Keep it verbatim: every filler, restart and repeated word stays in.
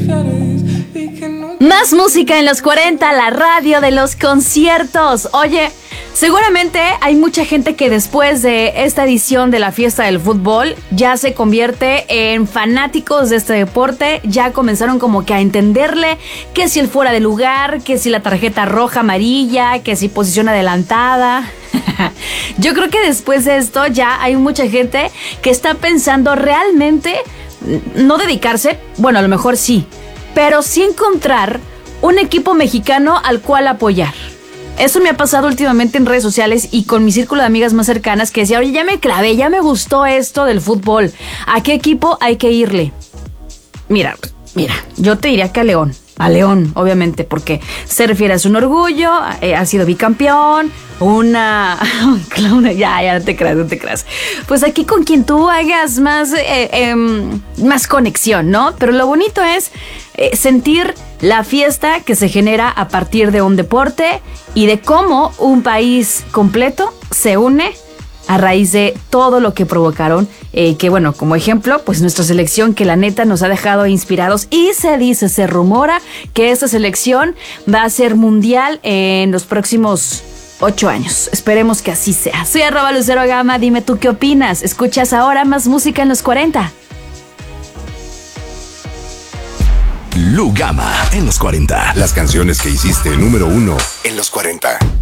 Más música en los cuarenta, la radio de los conciertos. Oye, seguramente hay mucha gente que después de esta edición de la fiesta del fútbol ya se convierte en fanáticos de este deporte. Ya comenzaron como que a entenderle que si el fuera de lugar, que si la tarjeta roja, amarilla, que si posición adelantada. Yo creo que después de esto ya hay mucha gente que está pensando realmente no dedicarse, bueno, a lo mejor sí, pero sí encontrar un equipo mexicano al cual apoyar. Eso me ha pasado últimamente en redes sociales y con mi círculo de amigas más cercanas que decía, oye, ya me clavé, ya me gustó esto del fútbol. ¿A qué equipo hay que irle? Mira, mira, yo te diría que a León. A León, obviamente, porque se refiere a su orgullo, eh, ha sido bicampeón, una... una ya, ya, no te creas, no te creas. Pues aquí con quien tú hagas más, eh, eh, más conexión, ¿no? Pero lo bonito es eh, sentir la fiesta que se genera a partir de un deporte y de cómo un país completo se une a raíz de todo lo que provocaron, eh, que bueno, como ejemplo, pues nuestra selección que la neta nos ha dejado inspirados y se dice, se rumora que esta selección va a ser mundial en los próximos ocho años. Esperemos que así sea. Soy arroba Lucero Gama, dime tú qué opinas. Escuchas ahora más música en los cuarenta. Lu Gama en los cuarenta. Las canciones que hiciste número uno en los cuarenta.